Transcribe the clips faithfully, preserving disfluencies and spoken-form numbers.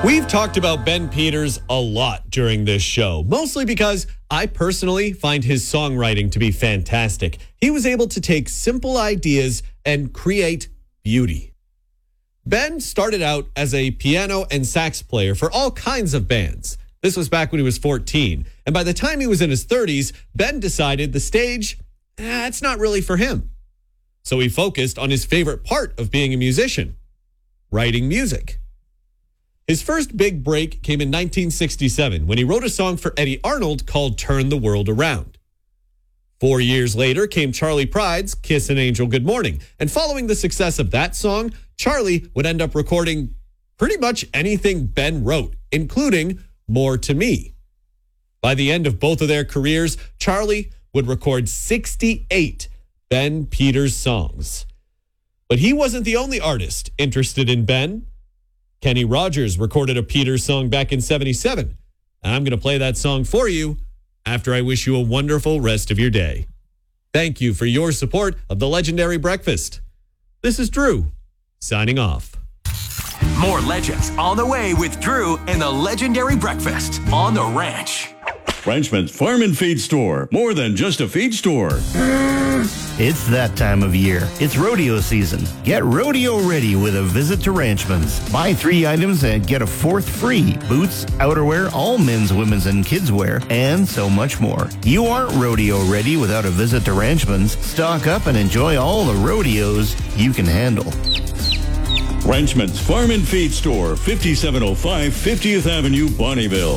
We've talked about Ben Peters a lot during this show, mostly because I personally find his songwriting to be fantastic. He was able to take simple ideas and create beauty. Ben started out as a piano and sax player for all kinds of bands. This was back when he was fourteen. And by the time he was in his thirties, Ben decided the stage, eh, it's not really for him. So he focused on his favorite part of being a musician, writing music. His first big break came in nineteen sixty-seven when he wrote a song for Eddie Arnold called Turn the World Around. Four years later came Charley Pride's Kiss an Angel Good Morning. And following the success of that song, Charley would end up recording pretty much anything Ben wrote, including More to Me. By the end of both of their careers, Charley would record sixty-eight Ben Peters songs. But he wasn't the only artist interested in Ben. Kenny Rogers recorded a Peters song back in seventy-seven. And I'm going to play that song for you after I wish you a wonderful rest of your day. Thank you for your support of the Legendary Breakfast. This is Drew, signing off. More legends on the way with Drew and the Legendary Breakfast on the Ranch. Ranchman's Farm and Feed Store. More than just a feed store. It's that time of year. It's rodeo season. Get rodeo ready with a visit to Ranchman's. Buy three items and get a fourth free. Boots, outerwear, all men's, women's, and kids' wear, and so much more. You aren't rodeo ready without a visit to Ranchman's. Stock up and enjoy all the rodeos you can handle. Ranchman's Farm and Feed Store, fifty-seven oh five fiftieth Avenue, Bonnieville.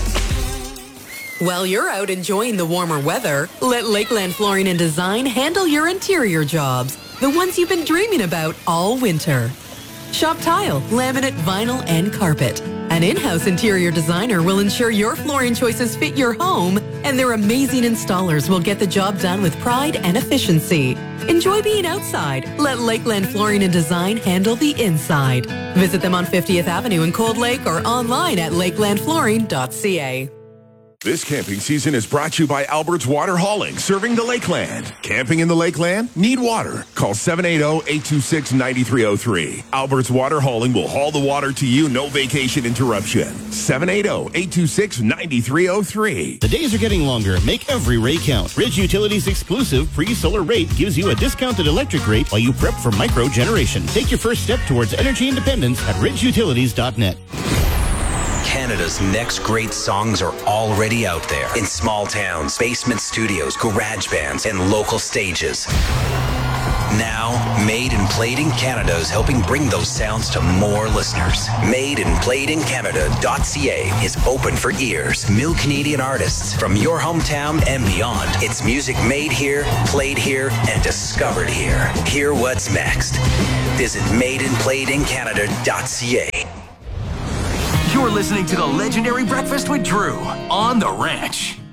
While you're out enjoying the warmer weather, let Lakeland Flooring and Design handle your interior jobs, the ones you've been dreaming about all winter. Shop tile, laminate, vinyl, and carpet. An in-house interior designer will ensure your flooring choices fit your home, and their amazing installers will get the job done with pride and efficiency. Enjoy being outside. Let Lakeland Flooring and Design handle the inside. Visit them on fiftieth Avenue in Cold Lake or online at lakeland flooring dot c a. This camping season is brought to you by Albert's Water Hauling, serving the Lakeland. Camping in the Lakeland? Need water? Call seven eight zero, eight two six, nine three zero three. Albert's Water Hauling will haul the water to you, no vacation interruption. seven eight zero, eight two six, nine three zero three. The days are getting longer. Make every rate count. Ridge Utilities' exclusive pre-solar rate gives you a discounted electric rate while you prep for micro generation. Take your first step towards energy independence at ridge utilities dot net. Canada's next great songs are already out there in small towns, basement studios, garage bands, and local stages. Now, Made and Played in Canada is helping bring those sounds to more listeners. made and played in canada dot c a is open for ears. New Canadian artists from your hometown and beyond. It's music made here, played here, and discovered here. Hear what's next. Visit made and played in canada dot c a. You're listening to the Legendary Breakfast with Drew on the Ranch.